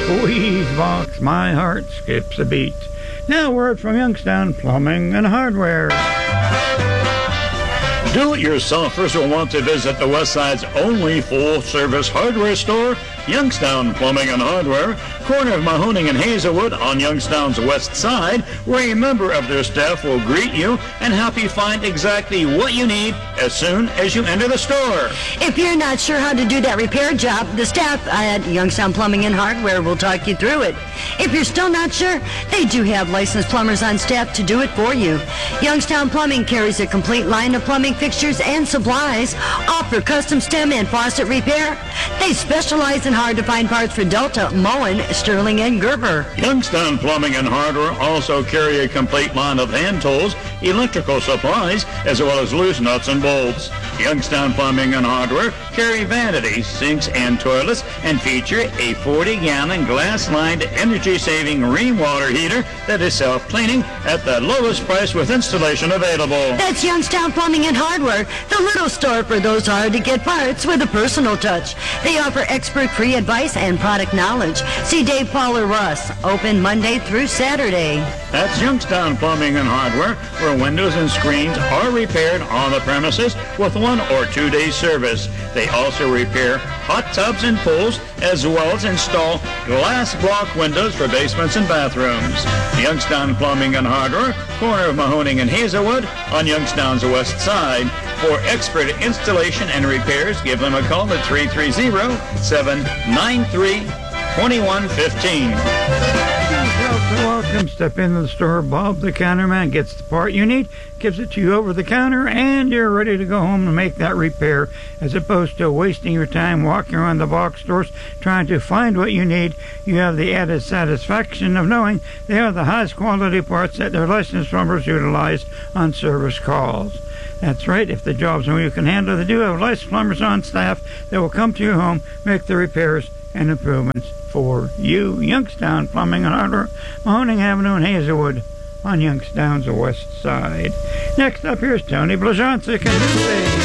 squeeze box, my heart skips a beat. Now a word from Youngstown Plumbing and Hardware. Do-it-yourselfers will want to visit the West Side's only full-service hardware store, Youngstown Plumbing and Hardware, corner of Mahoning and Hazelwood on Youngstown's west side, where a member of their staff will greet you and help you find exactly what you need as soon as you enter the store. If you're not sure how to do that repair job, the staff at Youngstown Plumbing and Hardware will talk you through it. If you're still not sure, they do have licensed plumbers on staff to do it for you. Youngstown Plumbing carries a complete line of plumbing fixtures and supplies, offer custom stem and faucet repair. They specialize in hard-to-find parts for Delta, Moen, Sterling, and Gerber. Youngstown Plumbing and Hardware also carry a complete line of hand tools, electrical supplies, as well as loose nuts and bolts. Youngstown Plumbing and Hardware carry vanities, sinks, and toilets, and feature a 40-gallon glass-lined energy-saving rainwater heater that is self-cleaning at the lowest price with installation available. That's Youngstown Plumbing and Hardware, the little store for those hard-to-get parts with a personal touch. They offer expert free advice and product knowledge. See Dave, Paul, or Russ. Open Monday through Saturday. That's Youngstown Plumbing and Hardware, where windows and screens are repaired on the premises with 1 or 2 day service. They also repair hot tubs and pools, as well as install glass block windows for basements and bathrooms. Youngstown Plumbing and Hardware, corner of Mahoning and Hazelwood on Youngstown's west side. For expert installation and repairs, give them a call at 330-793-2115. Welcome. Step into the store. Bob the counterman gets the part you need, gives it to you over the counter, and you're ready to go home and make that repair, as opposed to wasting your time walking around the box stores trying to find what you need. You have the added satisfaction of knowing they are the highest quality parts that their licensed plumbers utilize on service calls. That's right. If the job's one you can handle, they do have licensed plumbers on staff that will come to your home, make the repairs and improvements for you. Youngstown Plumbing and Hardware, Mahoning Avenue and Hazelwood on Youngstown's west side. Next up, here's Tony Blazonczyk and